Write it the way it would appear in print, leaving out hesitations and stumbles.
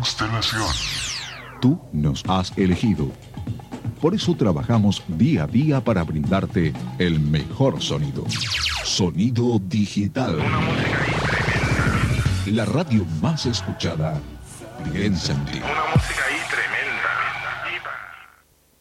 constelación. Tú nos has elegido. Por eso trabajamos día a día para brindarte el mejor sonido. Sonido digital. Una música ahí tremenda. La radio más escuchada. Piensa en ti. Una música ahí